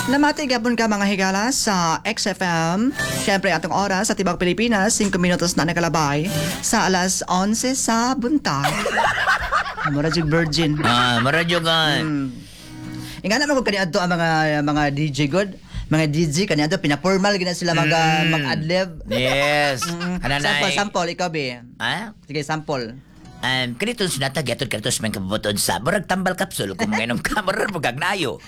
Namati gapon ka mga higala sa XFM. Siyempre atong oras sa Tibag Pilipinas, 5 minutos na nakalabay sa alas 11 sa buntag. Murajig virgin. Maradyo ka. Nga naman ko kaniadto ang mga DJ good. Mga DJ kaniadto pina-formal gina sila mag-adlib. Yes. Sample, ikaw be. Sige, sample. Kaniton sinata gatot kanitos may kabutod sa murag tambal kapsul kung mainom ka murag gagnayo.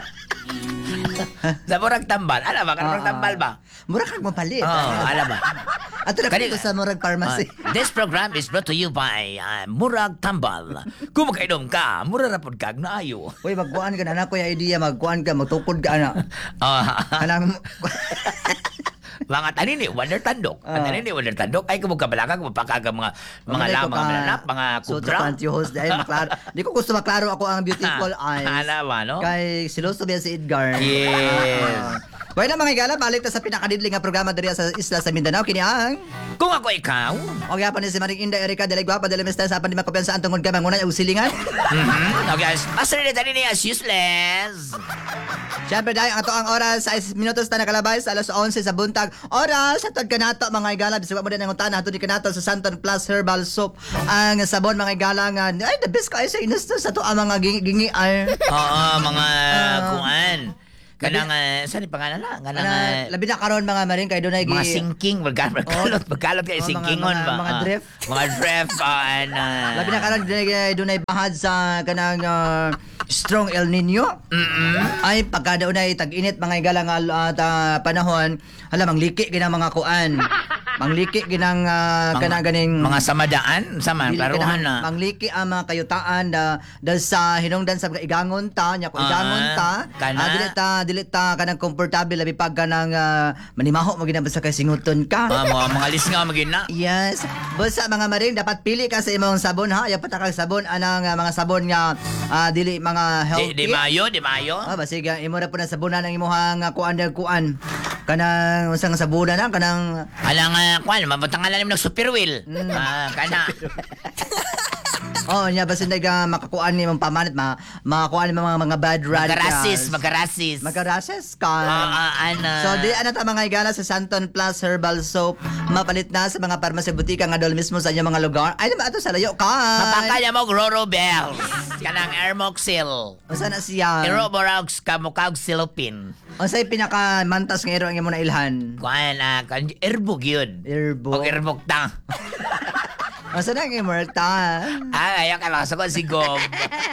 Sa murag tambal, ala ba murag tambal ba? Murag kag mapalit. Ala ba? Ato na kanito sa murag pharmacy. This program is brought to you by Murag Tambal. Kung makainom ka, murag rapod kag naayo. Uy, magkuan ka na na kuya idea, magkuan ka, magtukod ka ana. Kanang mga tanini, wonder tandok. Ang tanini, wonder tandok. Ay, kung magkabalakag, mapakaga mga lalap, mga kubra. So, pantyhos, dahil maklaro. Di ko gusto maklaro ako ang beautiful eyes. Ala ba, no? Kay siloso ba si Edgar. Yes. Bueno, mga igala, balik ta sa pinakadidling nga programa diri sa isla sa Mindanao. Kini ang Kung ako ikaw. O kaya pa ni si Maring Inday Erika Delegua, padala mesta sa apan di makopiyansa ang tungod ka mangunay og silingan. Okay, master na tanini as useless. Siyempre dahil ato ang oras sa 6 minutos na nakalabay sa alas 11 sa buntag. Oras, atod ka nato mga igala. Bisag mo din ang utana. Atod ka nato sa Santon Plus Herbal Soap. Ang sabon mga igala nga. Ay, the best ka ay sa inustos. Ato ang mga gingi ay. Oo, mga kuan. Kanang, saan yung pangalan na? Kanang, labi na karon mga maring kay doon ay mga sinking, magkalot kayo sinkingon ba? Mga drift. Mga drift, labi na karon doon ay bahad sa kanang strong El Nino. Ay pagka doon ay tag-init mga igala nga panahon, hala mangliki ginang mga kuan. Mangliki ginang kanang ganing mga samadaan, sama klaruhan na. Mangliki ang mga kayutaan dahil sa hinungdan sa igangon ta, nya ko igangon ta. Dili ta kanang komportable labi pag kanang manimaho mo ginabasa kay singuton ka. Mga lisngaw magina. Yes. Basta mga maring dapat pili ka sa imong sabon ha. Ya patakag sabon anang mga sabon nga dili mga healthy. Di mayo. Basig imo ra po na sabonan ang imong kuan. Kanang usang sabunan na kanang alang kuan mabutangalan nimo ng super wheel. Kana. Nya basta makakuan ni mong pamanit makakuan ni mga bad radicals. Magarasis ka. Ana. So di ana ta mga igala sa Santon Plus Herbal Soap mapalit na sa mga parmasya butika nga dol mismo sa inyong mga lugar. Ay naman ato sa layo ka. Mapakaya mo Roro Bells. Kanang Airmoxil. Usa na siya. Aeroborax kamukag silopin. Unsay pinaka mantas nga iro ang imo na ilhan? Kuan erbog yun. Erbog. O erbog ta. Asa na ang immorta? Ayaw ka makasagot si Gob.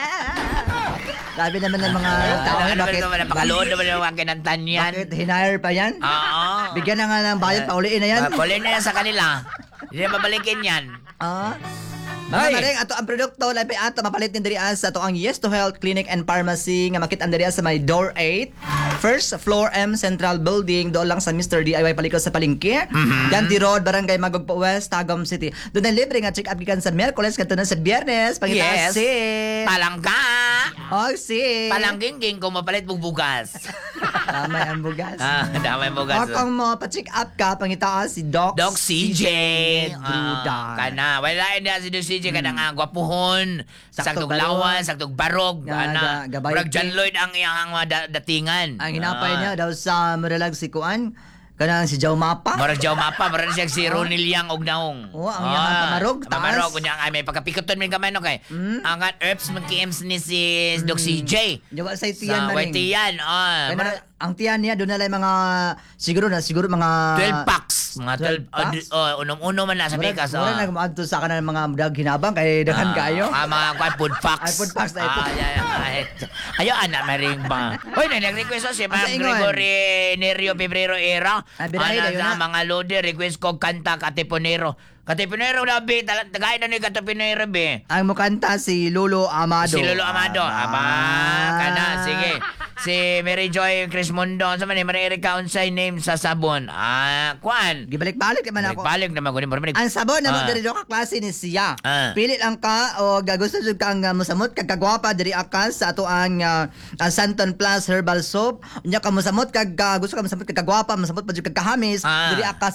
Sabi naman ng mga tao, bakit? Napakalood naman yung mga kinantan yan. Bakit hinire pa yan? Oo. Bigyan na nga ng bayad, pauliin na yan. Pauliin na yan sa kanila. Hindi na babalikin yan. Mga maring, ato ang produkto, labi ato mapalit din diri sa ato ang Yes to Health Clinic and Pharmacy nga makit-an diri sa may door 8. First floor M Central Building, doon lang sa Mr. DIY palikod sa palengke. Ganti Road, Barangay Magugpo West, Tagum City. Doon na libre nga check up gikan sa Miyerkules kadto na sa Biyernes, pangita si Palangka. si Palangging kung mapalit mong bugas. Damay ang bugas. Damay bugas. Kung mo pa-check up ka, pangita si Doc CJ. Duda. Kana, wala na si Doc CJ kanang gwapuhon, saktog lawan, saktog barog, ana. Brag John Lloyd ang iyang datingan. Ang hinapay niya daw sa muralag si Kuan, kanang si Joe Mapa. Marag Joe Mapa, marag siya si Ronil Yang og naong. Ang iyang pamarog, taas. Pamarog, kunya ay may pagkapikoton min kamay no kay. Ang herbs man KMs ni si Doc CJ. Diwa sa itiyan na rin. Sa itiyan, ang tiyan niya, doon na lang mga, siguro mga 12 packs. Mga 12 unom-uno man na sa Pikas. Mura na gumaadto sa kanan mga dag hinabang kay daghan kayo. Mga food packs. Food packs na ito. Ayo anak maring ba. Hoy, nag-request si Ma'am Gregory Nerio Pebrero Era. Sa mga lode request ko kanta Katipunero. Katipunero labi, tagay na ni Katipunero be. Ang mukanta si Lolo Amado. Si Lolo Amado. Kana, sige. Si Mary Joy Crismondo sa man Maria Erika unsay name sa sabon. Kuan. Gibalik-balik naman ako. Balik naman ko ni. Ang sabon na mo diri ka klase ni siya. Pili lang ka o gusto jud kang mosamot kag kagwapa diri akas sa ato ang Santon Plus Herbal Soap. Unya ka mosamot kag gusto ka mosamot kag kagwapa, mosamot pa jud kag kahamis diri akas sa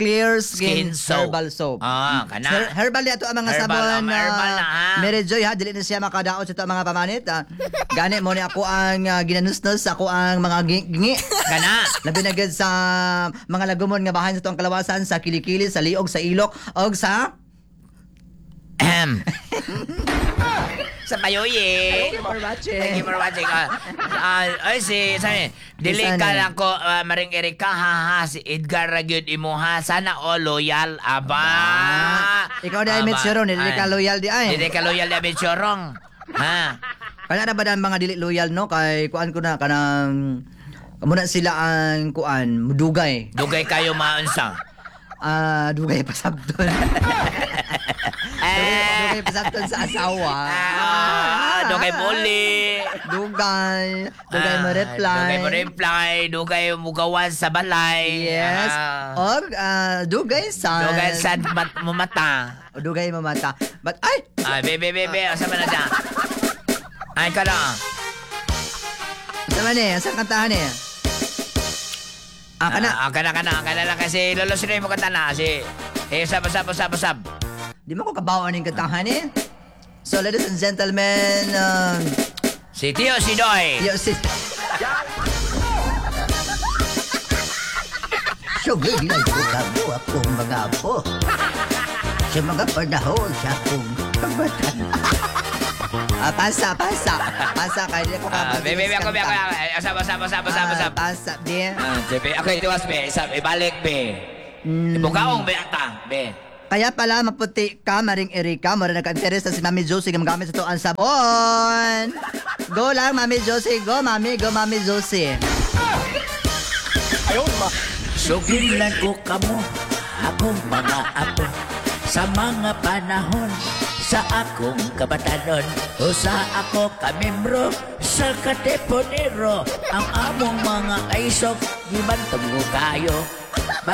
Clear Skin, Skin soap. Herbal Soap. Ah, kana. Herbal na ito ang mga Herbal, sabon na herbal na, ha? Mary Joy ha, dili na siya makadaot sa ito ang mga pamanit. Gani mo ni ako ang ginanusnos, ako ang mga gingi. Kana. Labi na gid sa mga lagumon nga bahan sa itong kalawasan, sa kilikili, sa liog, sa ilok, o sa... Ahem. Sa payoye. Thank you for watching. Thank you for watching. Ay, sabi, dili Sana. ka lang ko, Maring Erika, ha, si Edgar Ragyod Imuha, sana o loyal, aba. Ikaw di ay Mitsurong, dili ka loyal di ay. Dili ka loyal di ay Mitsurong. Ha? Kaya na ba na mga dili loyal no? Kay kuan ko na, kanang... Muna sila ang kuan, dugay. Dugay kayo maunsa. Dugay pasabton. Dugay pasabton sa asawa. Dugay muli. Dugay mo reply. Dugay mo reply. Dugay mo gawan sa balay. Yes. Og dugay sa mo mata. Dugay mo mata. But ay, Bebe. Asa man na dyan? Ay ka lang. sama ni, asa kantahan ni? Kana. Kana lang kasi lolosin mo kanta na. Sab. Di mo ko kabawan ng kantahan ni? So ladies and gentlemen, Si Tio Sidoy. yo sis. Sugay na ko kabo akong mga apo. Sa mga panahon sa akong kabatan. Pasa kay di ko ka. Bebe ako. Sab. Pasa di. Ako itiwas be. Ibalik be. Bukaong be ata. Be. Kaya pala maputi ka, Maring Erika. Mara nagka-interest na si Mami Josie gamgamit sa tuan sabon. Go lang, Mami Josie. Go, Mami Josie. Sugin lang ko kamo, akong mga apo, sa mga panahon, sa akong kabatanon, o sa ako kamembro, sa kateponero, ang among mga kaisok, di man kayo.